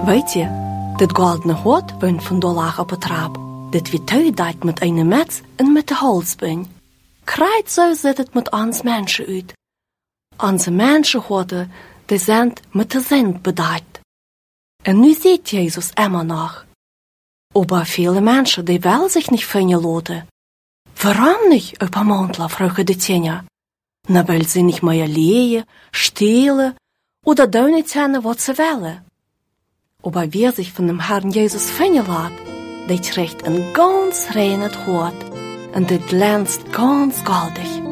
Weet je, dit goldene hout woont vandaag op het trap. Dit wie thuis met een mets en met de holsbeen. Krijt zo ziet het met ons mensen uit. Onze mensenhoten, die zijn met de zin bedacht. En nu ziet Jezus immer nog. Aber viele Menschen, die wollen sich nicht finden lassen. Warum nicht, über Mondler, fragen die Tjener? Na, weil sie nicht mehr lehen, stehlen oder da nicht tun, was sie wollen. Aber wer sich von dem Herrn Jesus finden lässt, der trägt ein ganz reines Hort und der glänzt ganz goldig.